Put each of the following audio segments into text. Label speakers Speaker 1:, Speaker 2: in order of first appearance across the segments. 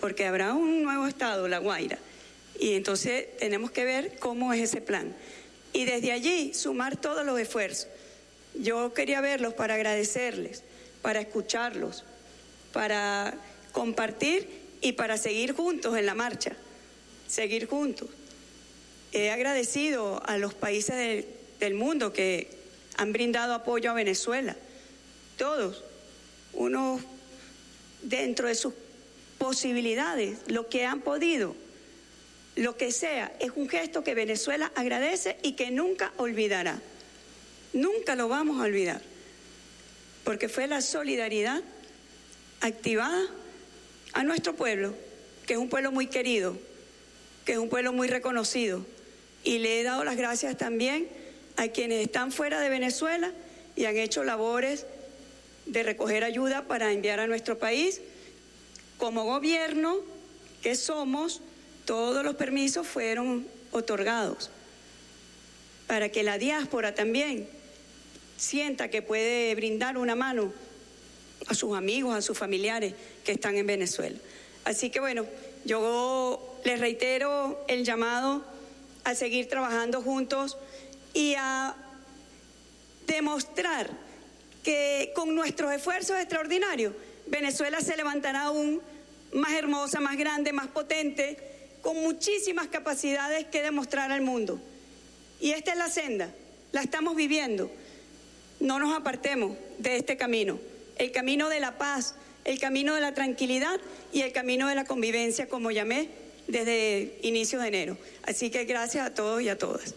Speaker 1: porque habrá un nuevo estado, La Guaira, y entonces tenemos que ver cómo es ese plan. Y desde allí sumar todos los esfuerzos. Yo quería verlos para agradecerles, para escucharlos, para compartir y para seguir juntos en la marcha, seguir juntos. He agradecido a los países del mundo que han brindado apoyo a Venezuela, todos, unos dentro de sus posibilidades, lo que han podido, lo que sea, es un gesto que Venezuela agradece y que nunca olvidará. Nunca lo vamos a olvidar, porque fue la solidaridad activada a nuestro pueblo, que es un pueblo muy querido, que es un pueblo muy reconocido, y le he dado las gracias también a quienes están fuera de Venezuela y han hecho labores de recoger ayuda para enviar a nuestro país. Como gobierno que somos, todos los permisos fueron otorgados para que la diáspora también sienta que puede brindar una mano a sus amigos, a sus familiares que están en Venezuela. Así que bueno, yo les reitero el llamado a seguir trabajando juntos y a demostrar que con nuestros esfuerzos extraordinarios Venezuela se levantará aún más hermosa, más grande, más potente, con muchísimas capacidades que demostrar al mundo. Y esta es la senda, la estamos viviendo. No nos apartemos de este camino, el camino de la paz, el camino de la tranquilidad y el camino de la convivencia, como llamé desde inicios de enero. Así que gracias a todos y a todas.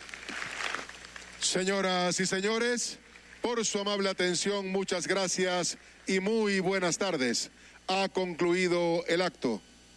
Speaker 2: Señoras y señores, por su amable atención, muchas gracias y muy buenas tardes. Ha concluido el acto.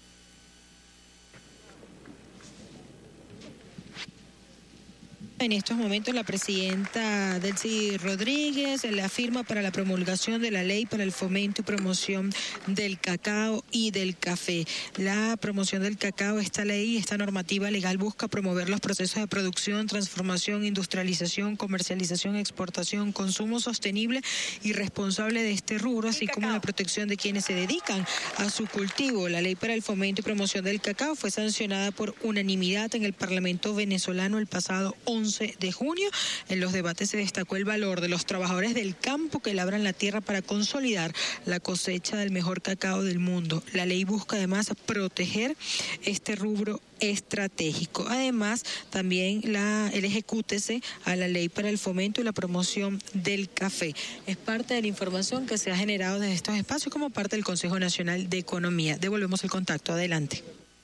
Speaker 3: En estos momentos la presidenta Delcy Rodríguez la firma para la promulgación de la ley para el fomento y promoción del cacao y del café. La promoción del cacao, esta ley, esta normativa legal busca promover los procesos de producción, transformación, industrialización, comercialización, exportación, consumo sostenible y responsable de este rubro, así como la protección de quienes se dedican a su cultivo. La ley para el fomento y promoción del cacao fue sancionada por unanimidad en el Parlamento venezolano el pasado 11 de junio. En los debates se destacó el valor de los trabajadores del campo que labran la tierra para consolidar la cosecha del mejor cacao del mundo. La ley busca además proteger este rubro estratégico. Además, también el ejecútese a la ley para el fomento y la promoción del café. Es parte de la información que se ha generado desde estos espacios como parte del Consejo Nacional de Economía. Devolvemos el contacto. Adelante.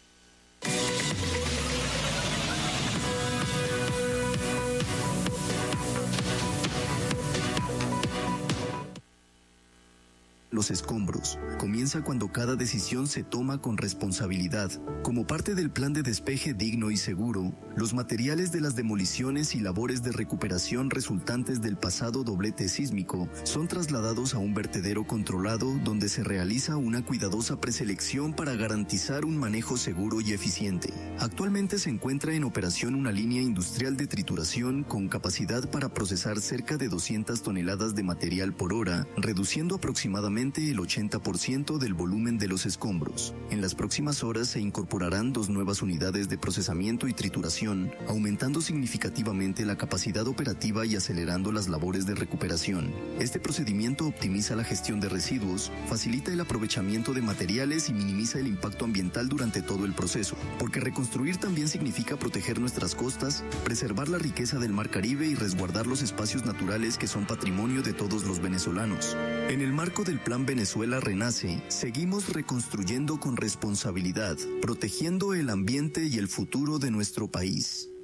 Speaker 4: Los escombros. Comienza cuando cada decisión se toma con responsabilidad. Como parte del plan de despeje digno y seguro, los materiales de las demoliciones y labores de recuperación resultantes del pasado doblete sísmico son trasladados a un vertedero controlado donde se realiza una cuidadosa preselección para garantizar un manejo seguro y eficiente. Actualmente se encuentra en operación una línea industrial de trituración con capacidad para procesar cerca de 200 toneladas de material por hora, reduciendo aproximadamente el 80% del volumen de los escombros. En las próximas horas se incorporarán 2 nuevas unidades de procesamiento y trituración, aumentando significativamente la capacidad operativa y acelerando las labores de recuperación. Este procedimiento optimiza la gestión de residuos, facilita el aprovechamiento de materiales y minimiza el impacto ambiental durante todo el proceso, porque reconstruir también significa proteger nuestras costas, preservar la riqueza del Mar Caribe y resguardar los espacios naturales que son patrimonio de todos los venezolanos. En el marco del Plan Venezuela Renace, seguimos reconstruyendo con responsabilidad, protegiendo el ambiente y el futuro de nuestro país.